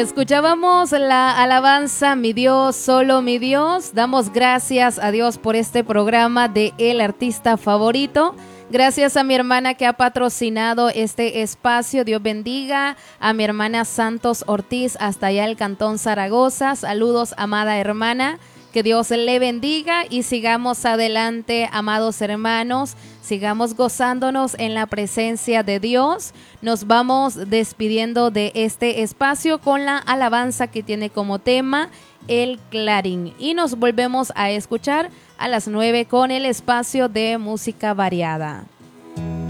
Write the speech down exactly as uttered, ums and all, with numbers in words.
Escuchábamos la alabanza Mi Dios, solo mi Dios. Damos gracias a Dios por este programa de El Artista Favorito. Gracias a mi hermana que ha patrocinado este espacio. Dios bendiga a mi hermana Santos Ortiz hasta allá el Cantón Zaragoza. Saludos, amada hermana. Que Dios le bendiga y sigamos adelante, amados hermanos. Sigamos gozándonos en la presencia de Dios. Nos vamos despidiendo de este espacio con la alabanza que tiene como tema El Clarín. Y nos volvemos a escuchar a las nueve con el espacio de música variada.